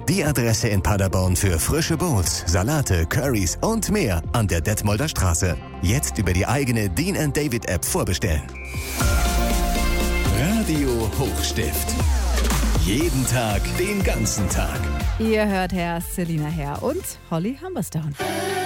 Die Adresse in Paderborn für frische Bowls, Salate, Currys und mehr an der Detmolder Straße. Jetzt über die eigene Dean & David App vorbestellen. Radio Hochstift. Jeden Tag, den ganzen Tag. Ihr hört Herr Selina Herr und Holly Humberstone.